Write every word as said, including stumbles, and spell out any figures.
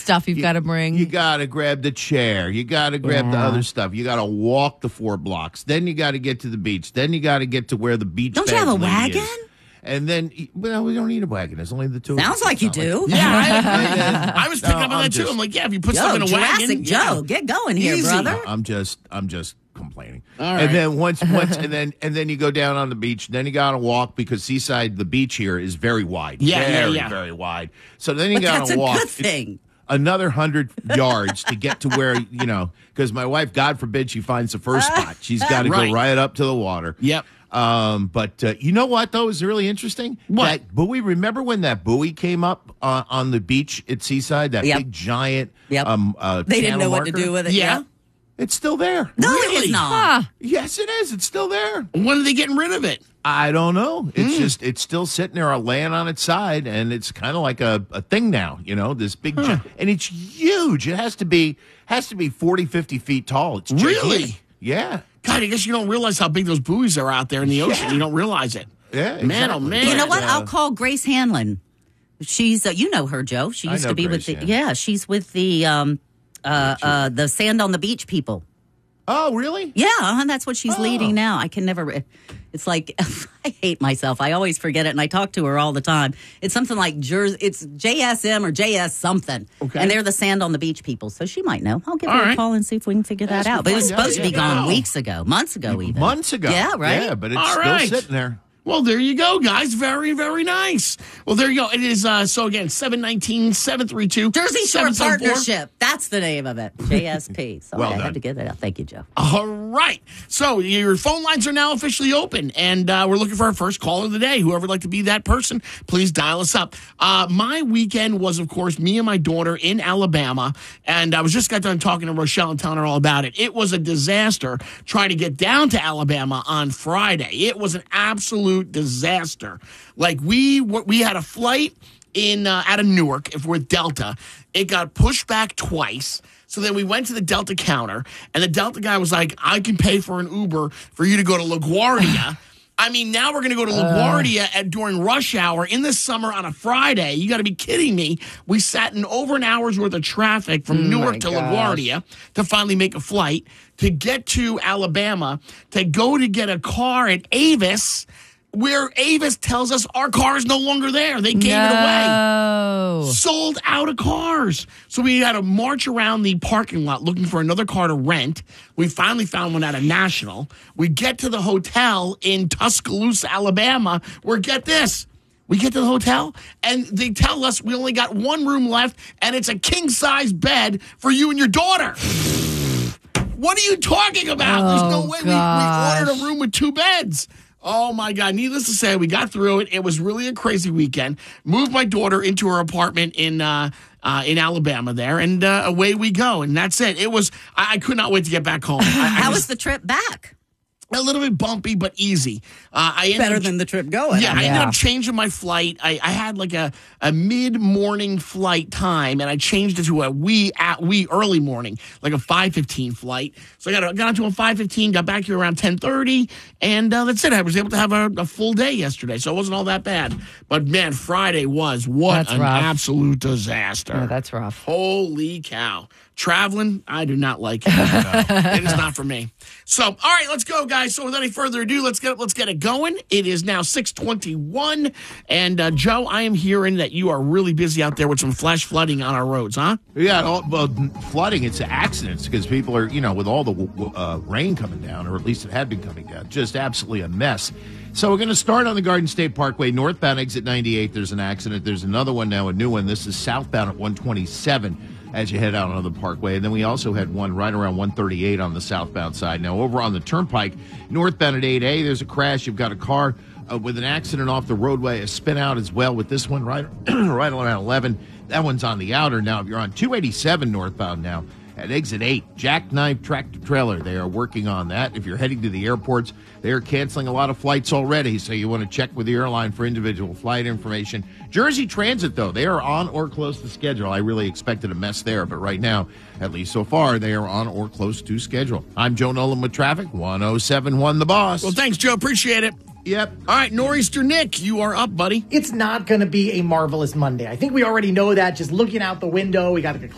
stuff you've you, got to bring. You got to grab the chair. You got to grab Yeah. the other stuff. You got to walk the four blocks. Then you got to get to the beach. Then you got to get to where the beach. Don't you bag have a lady wagon? is. And then, well, we don't need a wagon. There's only the two. Sounds of us. like you It's not do. like- Yeah, I, I, I was picking No, up on I'm that too. just- I'm like, yeah, if you put Yo, stuff in a Jurassic wagon, Joe, yeah. get going here, Easy. brother. I'm just, I'm just complaining. All right. And then once, once, and then, and then you go down on the beach. Then you got to walk because Seaside, the beach here is very wide. Yeah, yeah, very, yeah. very wide. So then you But got that's to a walk. good thing. Another hundred yards to get to where, you know, because my wife, God forbid, she finds the first spot. She's got to Right. go right up to the water. Yep. Um, but uh, you know what, though, is really interesting? What? That buoy, remember when that buoy came up uh, on the beach at Seaside? That Yep. big, giant Yep. um, uh, They didn't channel know what to marker? do with it. Yeah. Yep. It's still there. No, it Really? is not. Huh. Yes, it is. It's still there. When are they getting rid of it? I don't know. It's Hmm. just, it's still sitting there laying on its side, and it's kind of like a, a thing now, you know, this big, gi- and it's huge. It has to be, has to be forty, fifty feet tall. It's Really? gigantic. Yeah. God, I guess you don't realize how big those buoys are out there in the ocean. Yeah. You don't realize it. Yeah, Man, oh, exactly. man. You know what? Yeah. I'll call Grace Hanlon. She's, uh, you know her, Joe. She I used know to be Grace, with the, yeah. yeah, she's with the, um, uh, uh, the Sand on the Beach people. Oh, really? Yeah, uh-huh, that's what she's Oh. leading now. I can never. re- It's like I hate myself. I always forget it, and I talk to her all the time. It's something like Jersey. It's J S M or J S something, Okay. and they're the Sand on the Beach people. So she might know. I'll give All her right. a call and see if we can figure that Ask her out. But it was find out. supposed to be Yeah. gone Wow. weeks ago, months ago, even Months ago. Yeah, right. Yeah, but it's All still right. sitting there. Well, there you go, guys. Very, very nice. Well, there you go. It is, uh, so again, seven one nine, seven three two, Jersey Shore seven seven four. Partnership. That's the name of it. J S P. Sorry, Well I done. had to get that out. Thank you, Joe. All right. So your phone lines are now officially open, and uh, we're looking for our first caller of the day. Whoever would like to be that person, please dial us up. Uh, my weekend was, of course, me and my daughter in Alabama, and I was just got done talking to Rochelle and telling her all about it. It was a disaster trying to get down to Alabama on Friday. It was an absolute disaster. Like we we had a flight in uh, out of Newark if we're Delta. It got pushed back twice. So then we went to the Delta counter, and the Delta guy was like, I can pay for an Uber for you to go to LaGuardia. I mean, now we're going to go to LaGuardia at, during rush hour in the summer on a Friday. You got to be kidding me. We sat in over an hour's worth of traffic from Newark to LaGuardia to finally make a flight to get to Alabama, to go to get a car at Avis, where Avis tells us our car is no longer there. They gave it away. No. Sold out of cars. So we had to march around the parking lot looking for another car to rent. We finally found one at a National. We get to the hotel in Tuscaloosa, Alabama, where, get this, we get to the hotel, and they tell us we only got one room left, and it's a king-size bed for you and your daughter. What are you talking about? There's no Oh, way we, we gosh. ordered a room with two beds. Oh, my God. Needless to say, we got through it. It was really a crazy weekend. Moved my daughter into her apartment in uh, uh, in Alabama there, and uh, away we go. And that's it. It was, I, I could not wait to get back home. I, I How was was the trip back? a little bit bumpy, but easy. Uh, I ended Better up- than the trip going. Yeah, I ended Yeah. up changing my flight. I, I had like a, a mid-morning flight time, and I changed it to a wee at wee early morning, like a five fifteen flight. So I got, got onto a five fifteen, got back here around ten thirty, and uh, that's it. I was able to have a, a full day yesterday, so it wasn't all that bad. But, man, Friday was what That's an rough. absolute disaster. Oh, that's rough. Holy cow. Traveling, I do not like it. It is not for me. So, all right, let's go, guys. So, without any further ado, let's get let's get it going. It is now six twenty-one, and uh, Joe, I am hearing that you are really busy out there with some flash flooding on our roads, huh? Yeah, all, well, flooding, it's accidents because people are, you know, with all the uh, rain coming down, or at least it had been coming down, just absolutely a mess. So we're going to start on the Garden State Parkway, northbound exit ninety-eight. There's an accident. There's another one now, a new one. This is southbound at one twenty-seven as you head out on the Parkway. And then we also had one right around one thirty-eight on the southbound side. Now, over on the Turnpike, northbound at eight A, there's a crash. You've got a car uh, with an accident off the roadway, a spin out as well with this one right, right around eleven. That one's on the outer. Now, if you're on two eighty-seven northbound now, at exit eight, jackknife tractor trailer. They are working on that. If you're heading to the airports, they are canceling a lot of flights already, so you want to check with the airline for individual flight information. Jersey Transit, though, they are on or close to schedule. I really expected a mess there, but right now, at least so far, they are on or close to schedule. I'm Joe Nolan with traffic, one oh seven one The Boss. Well, thanks, Joe. Appreciate it. Yep. All right, Nor'easter Nick, you are up, buddy. It's not going to be a marvelous Monday. I think we already know that just looking out the window. We got the